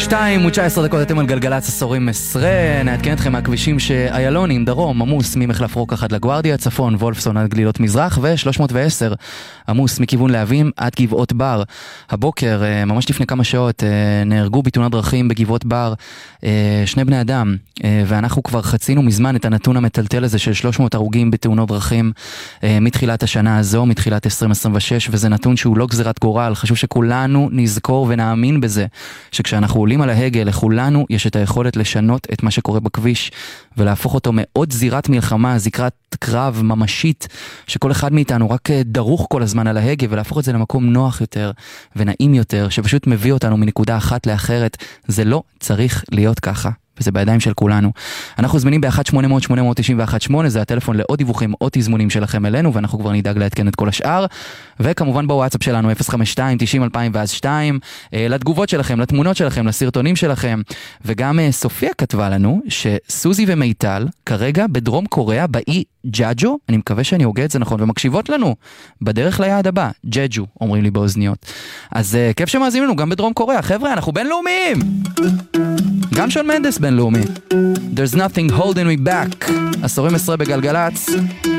2:19 אתם על גלגלצ עשורים מסרה. נעדכן אתכם מהכבישים שאיילונים, דרום, עמוס ממחלף רוקח עד לגוארדיה, צפון, וולפסון עד גלילות מזרח, ו-310 עמוס מכיוון להבים עד גבעות בר. הבוקר, ממש לפני כמה שעות, נהרגו בתאונת דרכים בגבעות בר 2 בני אדם, ואנחנו כבר חצינו מזמן את הנתון המטלטל הזה של 300 הרוגים בתאונות דרכים מתחילת השנה הזו, מתחילת 2026, וזה נתון שהוא לא גזירת גורל. חשוב שכולנו נזכור ונאמין בזה, שכשאנחנו עולים על ההגה, לכולנו יש את היכולת לשנות את מה שקורה בכביש, ולהפוך אותו מעוד זירת מלחמה, זירת קרב ממשית, שכל אחד מאיתנו רק דרוך כל הזמן על ההגה, ולהפוך את זה למקום נוח יותר ונעים יותר, שפשוט מביא אותנו מנקודה אחת לאחרת. זה לא צריך להיות ככה, וזה בידיים של כולנו. אנחנו זמינים ב-1-800-891-8, זה הטלפון לעוד דיווחים או תזמונים שלכם אלינו, ואנחנו כבר נדאג לעדכן את כל השאר. וכמובן בוואטסאפ שלנו 052-90-2002, לתגובות שלכם, לתמונות שלכם, לסרטונים שלכם. וגם סופיה כתבה לנו שסוזי ומיטל כרגע בדרום קוריאה, באי ג'אג'ו, אני מקווה שאני הוגה את זה נכון, ומקשיבות לנו בדרך ליעד הבא. ג'אג'ו, אומרים לי באוזניות. אז כיף שמאזינים לנו גם בדרום קוריאה. חבר'ה, אנחנו בינלאומיים! גם שון מנדס בינלאומי. There's nothing holding me back. עשורים מסרה בגלגלץ.